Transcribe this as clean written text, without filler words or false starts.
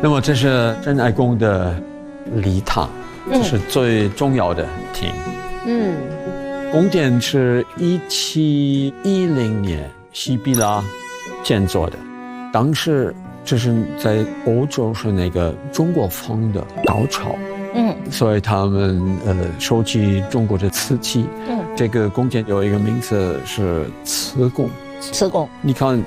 那么这是真爱宫的礼堂，这是最重要的厅。宫殿是1710年西比拉建造的，当时这是在欧洲是那个中国风的高潮。所以他们收集中国的瓷器。这个宫殿有一个名字是瓷宫。 瓷宫， 你看